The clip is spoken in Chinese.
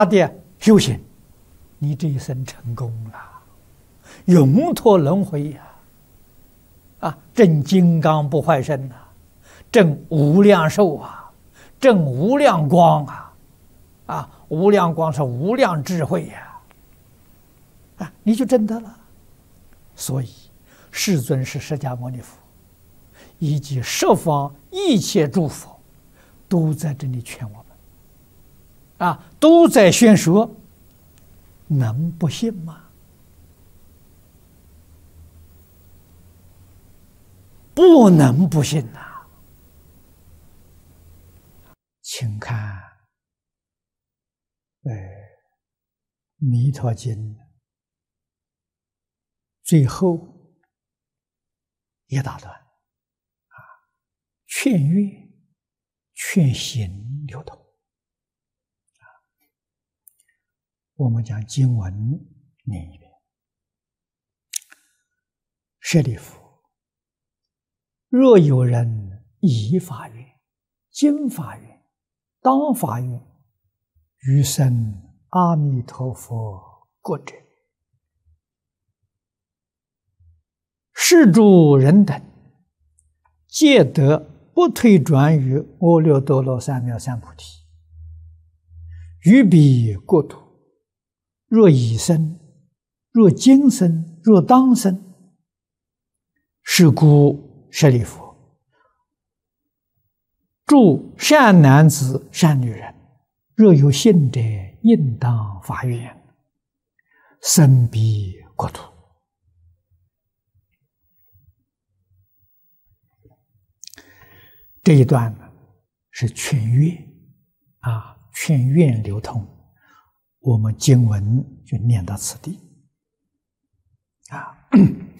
的修行，你这一生成功了，永脱轮回呀！证金刚不坏身呐，证无量寿啊，证无量光啊，无量光是无量智慧呀！你就证得了。所以，世尊是释迦牟尼佛，以及十方一切诸佛，都在这里劝我们，都在宣说，能不信吗？不能不信呐！请看弥陀经最后一大段劝愿劝行流通我们讲经文念一遍：舍利弗，若有人以法愿、经法愿、当法愿，于生阿弥陀佛国者，是诸人等皆得不退转于阿耨多罗三藐三菩提。于彼国土，若已生，若今生，若当生，是故舍利弗，诸善男子、善女人，若有信者，应当发愿，生彼国土。这一段呢是劝愿劝愿流通，我们经文就念到此地